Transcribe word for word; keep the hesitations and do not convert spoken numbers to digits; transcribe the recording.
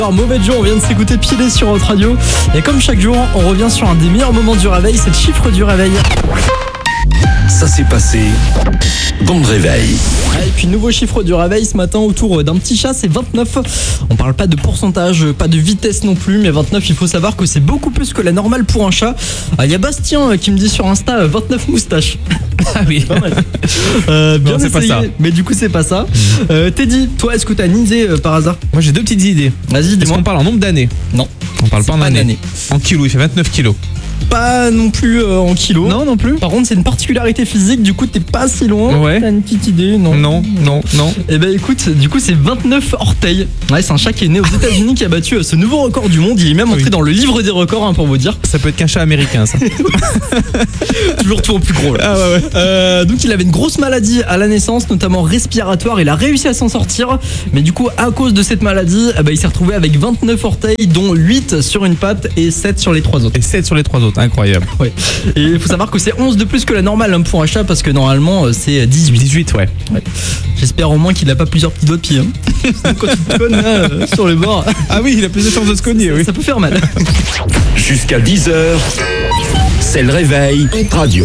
Alors, mauvais jour, on vient de s'écouter Piler sur notre radio. Et comme chaque jour, on revient sur un des meilleurs moments du réveil, c'est le chiffre du réveil. Ça s'est passé dans le réveil. Et puis nouveau chiffre du réveil ce matin autour d'un petit chat, c'est vingt-neuf. On parle pas de pourcentage, pas de vitesse non plus, mais vingt-neuf, il faut savoir que c'est beaucoup plus que la normale pour un chat. Il y a Bastien qui me dit sur Insta vingt-neuf moustaches. Ah oui. euh, bien Non, c'est pas essayé, ça. mais du coup c'est pas ça. Euh, Teddy, toi est-ce que t'as ninsé euh, par hasard? Moi j'ai deux petites idées. Vas-y, Est-ce dis-moi. qu'on parle en nombre d'années? Non, On parle C'est pas en pas années. d'années. En kilos, il fait vingt-neuf kilos. pas non plus euh, en kilos. Non, non plus. Par contre, c'est une particularité physique, du coup t'es pas si loin. Ouais. T'as une petite idée? Non. Non, non, non. Eh ben écoute, du coup c'est vingt-neuf orteils. Ouais, c'est un chat qui est né aux États-Unis qui a battu euh, ce nouveau record du monde. Il est même entré Oui. dans le livre des records, hein, pour vous dire. Ça peut être qu'un chat américain, ça. Toujours tout en plus gros là. Ah ouais, ouais. Euh, donc il avait une grosse maladie à la naissance, notamment respiratoire. Il a réussi à s'en sortir, mais du coup à cause de cette maladie, eh ben, il s'est retrouvé avec vingt-neuf orteils, dont huit sur une patte et sept sur les trois autres. Et sept sur les trois autres, incroyable. Ouais. Et il faut savoir que c'est onze de plus que la normale, hein, pour un chat, parce que normalement euh, c'est dix-huit. dix-huit, ouais. Ouais. J'espère au moins qu'il a pas plusieurs petits doigts de pied, hein. Sinon, quand tu te connes là, euh, sur le bord, Ah oui, il a plus de chances de se cogner, oui. ça peut faire mal. Jusqu'à dix heures, c'est le réveil radio.